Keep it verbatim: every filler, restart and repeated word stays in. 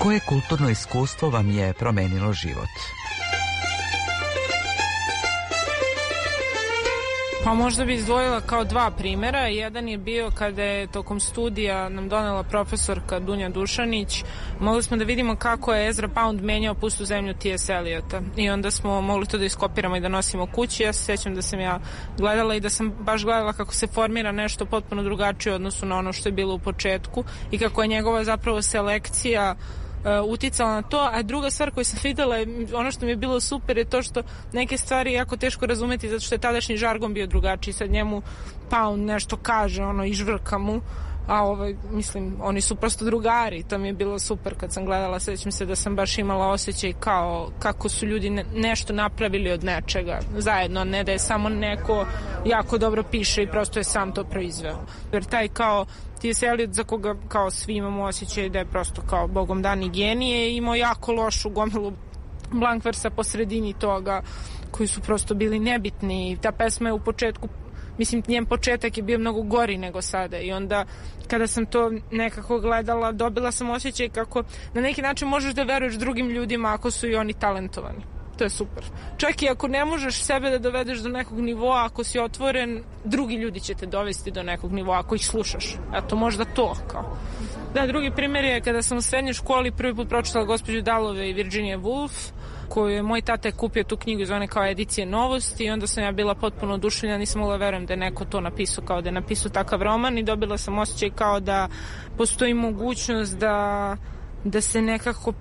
Koje kulturno iskustvo vam je promenilo život? Pa možda bi izdvojila kao dva primera. Jedan je bio kada je tokom studija nam donela profesorka Dunja Dušanić. Mogli smo da vidimo kako je Ezra Pound menjao Pustu zemlju T S Eliota. I onda smo mogli to da iskopiramo i da nosimo kući. Ja se sećam da sam ja gledala i da sam baš gledala kako se formira nešto potpuno drugačije u odnosu na ono što je bilo u početku i kako je njegova zapravo selekcija Uh, uticala na to, a druga stvar koju sam videla je, ono što mi je bilo super je to što neke stvari je jako teško razumeti zato što je tadašnji žargon bio drugačiji, sad njemu Pound nešto kaže, ono, ižvrka mu, a ovaj, mislim, oni su prosto drugari, to mi je bilo super kad sam gledala, sećam se da sam baš imala osjećaj kao kako su ljudi ne, nešto napravili od nečega zajedno, ne da je samo neko jako dobro piše i prosto je sam to proizveo. Jer taj kao T S Eliot, za koga kao svi imamo osjećaj da je prosto kao bogom dani genije, imao jako lošu gomilu blankversa po sredini toga koji su prosto bili nebitni. Ta pesma je u početku, mislim, njen početak je bio mnogo gori nego sada i onda kada sam to nekako gledala, dobila sam osjećaj kako na neki način možeš da veruješ drugim ljudima ako su i oni talentovani. To je super. Čak i ako ne možeš sebe da dovedeš do nekog nivoa, ako si otvoren, drugi ljudi će te dovesti do nekog nivoa ako ih slušaš. Eto, možda to kao. Da, drugi primjer je kada sam u srednjoj školi prvi put pročitala Gospođu Dallove i Virginia Woolf, koju je moj tata je kupio tu knjigu iz one kao edicije novosti i onda sam ja bila potpuno oduševljena, nisam mogla verujem da je neko to napisao, kao da je napisao takav roman i dobila sam osjećaj kao da postoji mogućnost da da se nekako